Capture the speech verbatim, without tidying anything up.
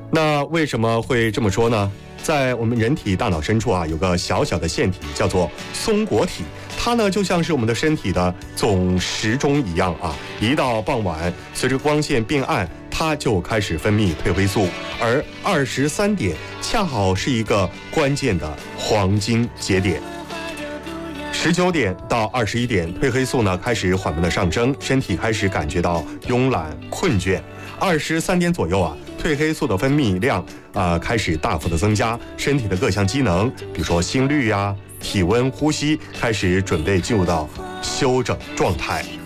那为什么会这么说呢？在我们人体大脑深处啊，有个小小的腺体叫做松果体，它呢就像是我们的身体的总时钟一样啊。一到傍晚，随着光线变暗，它就开始分泌褪黑素，而二十三点恰好是一个关键的黄金节点。十九点到二十一点，褪黑素呢开始缓慢的上升，身体开始感觉到慵懒困倦。二十三点左右啊，褪黑素的分泌量啊、呃、开始大幅的增加，身体的各项机能，比如说心率呀、体温、呼吸，开始准备进入到休整状态。